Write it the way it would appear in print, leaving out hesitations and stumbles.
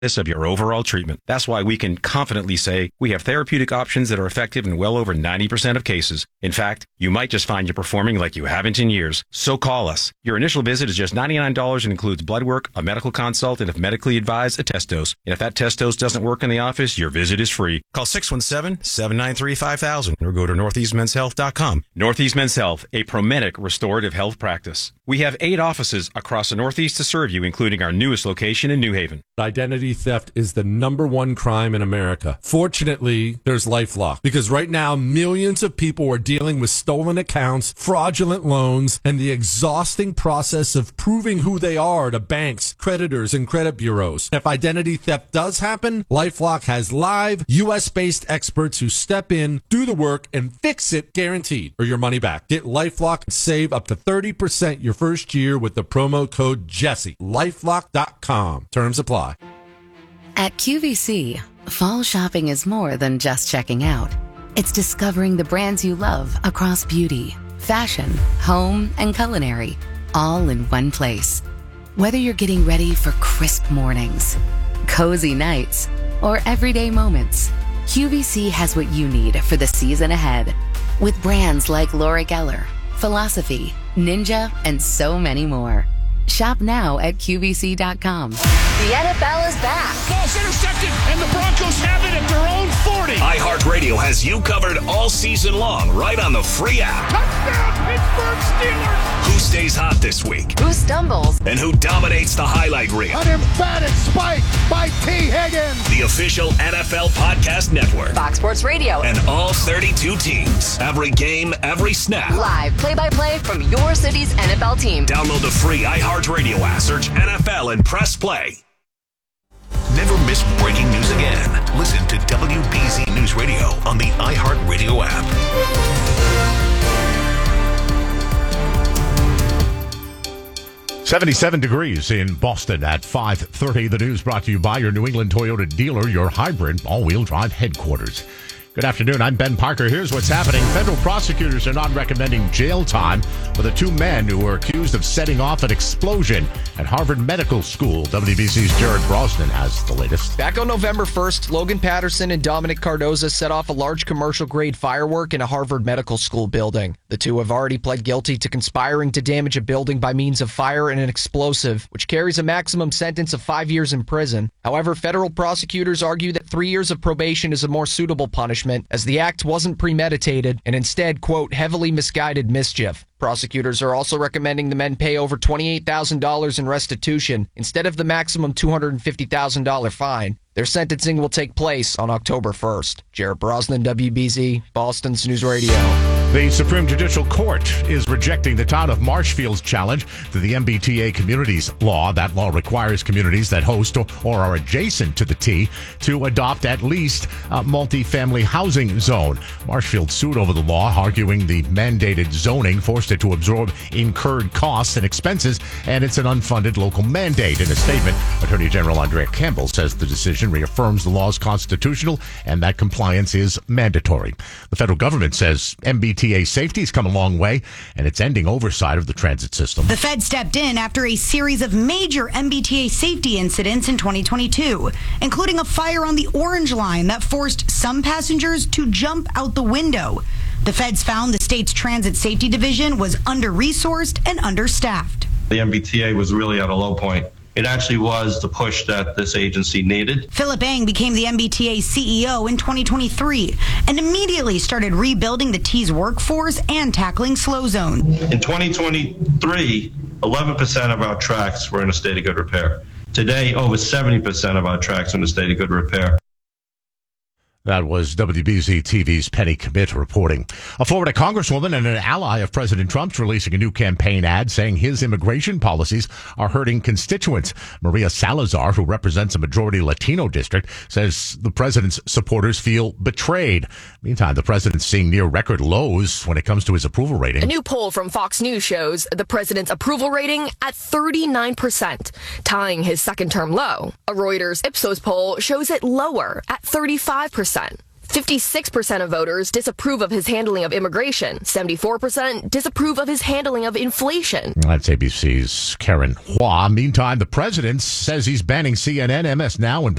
of your overall treatment. That's why we can confidently say we have therapeutic options that are effective in well over 90% of cases. In fact, you might just find you're performing like you haven't in years. So call us. Your initial visit is just $99 and includes blood work, a medical consult, and if medically advised, a test dose. And if that test dose doesn't work in the office, your visit is free. Call 617-793-5000 or go to northeastmenshealth.com. Northeast Men's Health, a Promedic restorative health practice. We have 8 offices across the Northeast to serve you, including our newest location in New Haven. Identity theft is the #1 crime in America. Fortunately, there's LifeLock, because right now millions of people are dealing with stolen accounts, fraudulent loans, and the exhausting process of proving who they are to banks, creditors, and credit bureaus. If identity theft does happen, LifeLock has live US-based experts who step in, do the work, and fix it, guaranteed, or your money back. Get LifeLock and save up to 30% your first year with the promo code Jesse. LifeLock.com. Terms apply. At QVC, fall shopping is more than just checking out. It's discovering the brands you love across beauty, fashion, home, and culinary, all in one place. Whether you're getting ready for crisp mornings, cozy nights, or everyday moments, QVC has what you need for the season ahead. With brands like Laura Geller, Philosophy, Ninja, and so many more. Shop now at QVC.com. The NFL is back. Ball's intercepted, and the Broncos have it at their own 40. iHeartRadio has you covered all season long, right on the free app. Touchdown, Pittsburgh Steelers. Who stays hot this week? Who stumbles? And who dominates the highlight reel? An emphatic spike by T. Higgins. The official NFL podcast network. Fox Sports Radio. And all 32 teams. Every game, every snap. Live play-by-play from your city's NFL team. Download the free iHeartRadio app. Search NFL and press play. Never miss breaking news again. Listen to WBZ News Radio on the iHeartRadio app. 77 degrees in Boston at 5:30. The news brought to you by your New England Toyota dealer, your hybrid all-wheel drive headquarters. Good afternoon. I'm Ben Parker. Here's what's happening. Federal prosecutors are not recommending jail time for the 2 men who were accused of setting off an explosion at Harvard Medical School. WBC's Jared Brosnan has the latest. Back on November 1st, Logan Patterson and Dominic Cardoza set off a large commercial-grade firework in a Harvard Medical School building. The 2 have already pled guilty to conspiring to damage a building by means of fire and an explosive, which carries a maximum sentence of 5 years in prison. However, federal prosecutors argue that 3 years of probation is a more suitable punishment, as the act wasn't premeditated and instead, quote, heavily misguided mischief. Prosecutors are also recommending the men pay over $28,000 in restitution instead of the maximum $250,000 fine. Their sentencing will take place on October 1st. Jared Brosnan, WBZ, Boston's News Radio. The Supreme Judicial Court is rejecting the town of Marshfield's challenge to the MBTA Communities Law. That law requires communities that host or are adjacent to the T to adopt at least a multi-family housing zone. Marshfield sued over the law, arguing the mandated zoning forced it to absorb incurred costs and expenses, and it's an unfunded local mandate. In a statement, Attorney General Andrea Campbell says the decision reaffirms the law's constitutional and that compliance is mandatory. The federal government says MBTA safety has come a long way, and it's ending oversight of the transit system. The Fed stepped in after a series of major MBTA safety incidents in 2022, including a fire on the Orange Line that forced some passengers to jump out the window. The feds found the state's transit safety division was under-resourced and understaffed. The MBTA was really at a low point. It actually was the push that this agency needed. Philip Eng became the MBTA CEO in 2023 and immediately started rebuilding the T's workforce and tackling slow zone. In 2023, 11% of our tracks were in a state of good repair. Today, over 70% of our tracks are in a state of good repair. That was WBZ TV's Penny Commit reporting. A Florida congresswoman and an ally of President Trump's releasing a new campaign ad saying his immigration policies are hurting constituents. Maria Salazar, who represents a majority Latino district, says the president's supporters feel betrayed. Meantime, the president's seeing near record lows when it comes to his approval rating. A new poll from Fox News shows the president's approval rating at 39%, tying his second-term low. A Reuters Ipsos poll shows it lower at 35%. 56% of voters disapprove of his handling of immigration. 74% disapprove of his handling of inflation. That's ABC's Karen Hua. Meantime, the president says he's banning CNN, MS Now, and